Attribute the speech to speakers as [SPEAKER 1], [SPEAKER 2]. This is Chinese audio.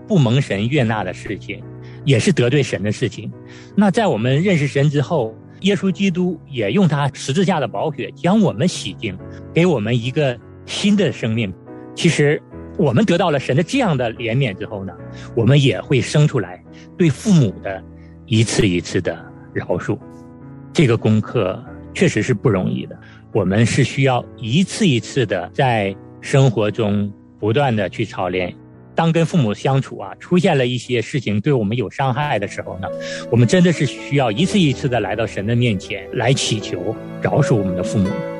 [SPEAKER 1] 不蒙神悦纳的事情，也是得罪神的事情。那在我们认识神之后，耶稣基督也用他十字架的宝血将我们洗净，给我们一个新的生命。其实我们得到了神的这样的怜悯之后呢，我们也会生出来对父母的一次一次的饶恕。这个功课确实是不容易的，我们是需要一次一次的在生活中不断的去操练。当跟父母相处出现了一些事情对我们有伤害的时候呢，我们真的是需要一次一次的来到神的面前来祈求饶恕我们的父母。